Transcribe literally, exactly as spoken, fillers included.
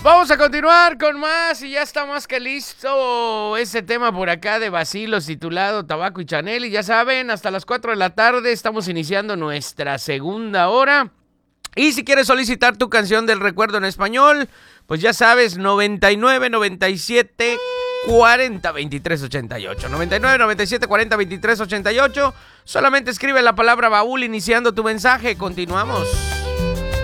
Vamos a continuar con más y ya está más que listo ese tema por acá de vacilos titulado Tabaco y Chanel. Y ya saben, hasta las cuatro de la tarde estamos iniciando nuestra segunda hora. Y si quieres solicitar tu canción del recuerdo en español, pues ya sabes, noventa y nueve, noventa y siete, cuarenta, veintitrés, ochenta y ocho. noventa y nueve, noventa y siete, cuarenta, veintitrés, ochenta y ocho. Solamente escribe la palabra baúl iniciando tu mensaje. Continuamos.